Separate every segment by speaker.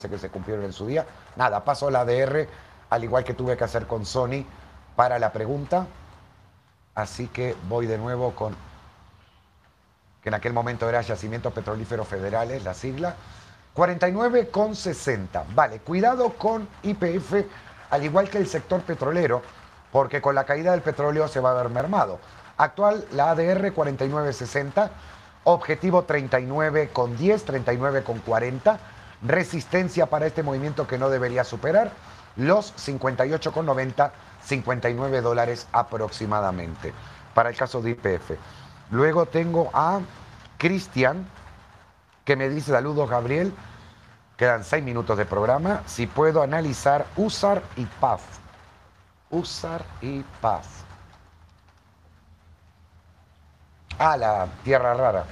Speaker 1: que se cumplieron en su día. Nada, paso la ADR, al igual que tuve que hacer con Sony para la pregunta. Así que voy de nuevo con, que en aquel momento era Yacimientos Petrolíferos Federales, la sigla. 49,60. Vale, cuidado con YPF, al igual que el sector petrolero, porque con la caída del petróleo se va a ver mermado. Actual, la ADR 49,60, objetivo 39,10, 39,40, resistencia para este movimiento que no debería superar los 58,90, 59 dólares aproximadamente, para el caso de YPF. Luego tengo a Cristian, que me dice: saludos, Gabriel. Quedan 6 minutos de programa. Si puedo analizar USAR y PAF. USAR y PAF. Ah, la tierra rara.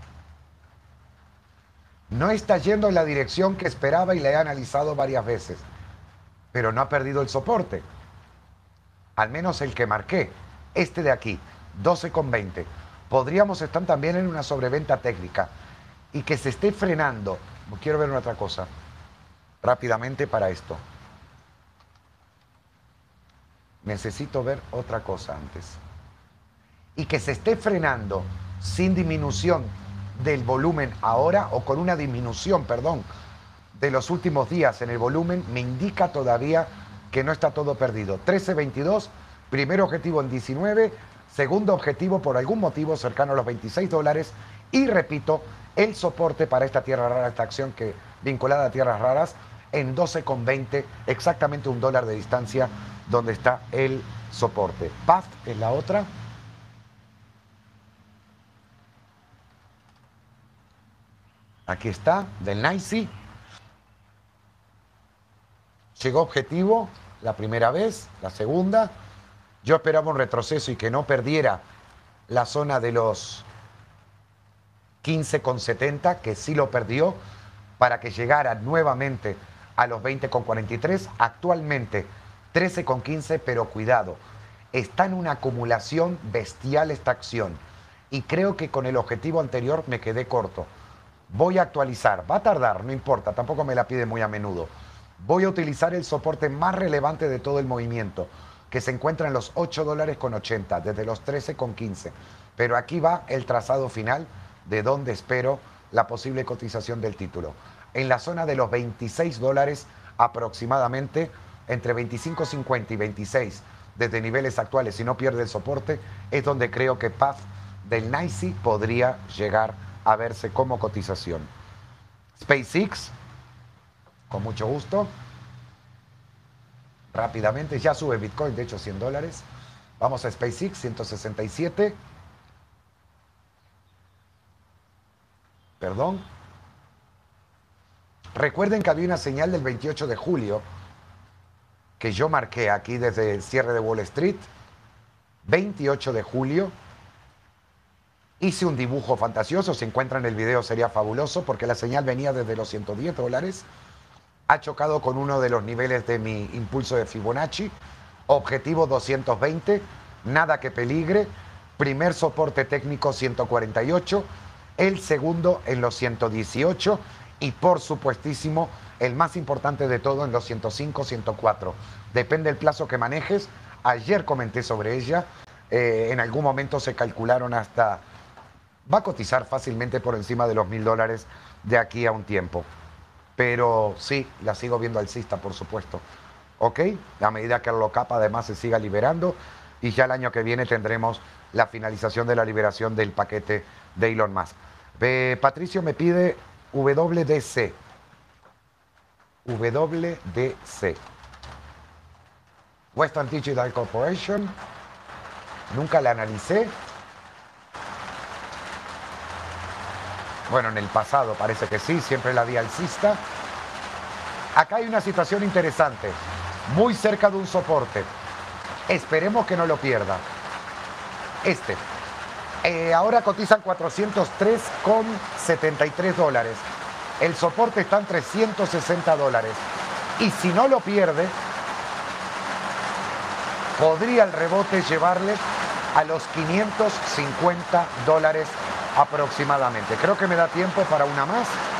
Speaker 1: No está yendo en la dirección que esperaba y la he analizado varias veces, pero no ha perdido el soporte. Al menos el que marqué. Este de aquí, 12,20. Podríamos estar también en una sobreventa técnica y que se esté frenando. Quiero ver una otra cosa rápidamente para esto. Necesito ver otra cosa antes. Y que se esté frenando sin disminución del volumen ahora, o con una disminución, perdón, de los últimos días en el volumen, me indica todavía que no está todo perdido. 13.22, primer objetivo en 19, segundo objetivo por algún motivo cercano a los 26 dólares, y repito, el soporte para esta tierra rara, esta acción que vinculada a tierras raras, en 12,20, exactamente $1 de distancia donde está el soporte. PAF es la otra. Aquí está, del NYSE. Llegó objetivo la primera vez, la segunda. Yo esperaba un retroceso y que no perdiera la zona de los 15,70, que sí lo perdió, para que llegara nuevamente a los 20,43. Actualmente 13,15, pero cuidado, está en una acumulación bestial esta acción. Y creo que con el objetivo anterior me quedé corto. Voy a actualizar, va a tardar, no importa, tampoco me la pide muy a menudo. Voy a utilizar el soporte más relevante de todo el movimiento, que se encuentra en los $8,80, desde los 13,15. Pero aquí va el trazado final de donde espero la posible cotización del título. En la zona de los 26 dólares aproximadamente, entre 25,50 y 26, desde niveles actuales, si no pierde el soporte, es donde creo que PAF del NYSE podría llegar a verse como cotización. SpaceX, con mucho gusto. Rápidamente, ya sube Bitcoin, de hecho $100. Vamos a SpaceX, 167. Perdón. Recuerden que había una señal del 28 de julio que yo marqué aquí desde el cierre de Wall Street. 28 de julio. Hice un dibujo fantasioso, si encuentran el video sería fabuloso, porque la señal venía desde los $110. Ha chocado con uno de los niveles de mi impulso de Fibonacci. Objetivo 220, nada que peligre. Primer soporte técnico 148, el segundo en los 118 y por supuestísimo el más importante de todo en los 105, 104. Depende del plazo que manejes. Ayer comenté sobre ella. En algún momento se calcularon hasta... Va a cotizar fácilmente por encima de los $1.000 de aquí a un tiempo. Pero sí, la sigo viendo alcista, por supuesto. ¿Ok? A medida que el lock-up además se siga liberando. Y ya el año que viene tendremos la finalización de la liberación del paquete de Elon Musk. Patricio me pide WDC. WDC. Western Digital Corporation. Nunca la analicé. Bueno, en el pasado parece que sí, siempre la vi alcista. Acá hay una situación interesante, muy cerca de un soporte. Esperemos que no lo pierda. Ahora cotizan $403,73. El soporte está en $360. Y si no lo pierde, podría el rebote llevarle a los $550 aproximadamente. Creo que me da tiempo para una más.